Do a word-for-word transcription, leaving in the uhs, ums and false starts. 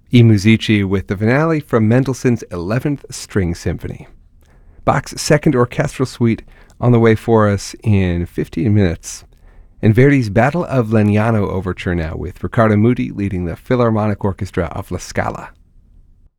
I Musici with the finale from Mendelssohn's eleventh String Symphony. Bach's Second Orchestral Suite on the way for us in fifteen minutes. And Verdi's Battle of Legnano overture now with Riccardo Muti leading the Philharmonic Orchestra of La Scala.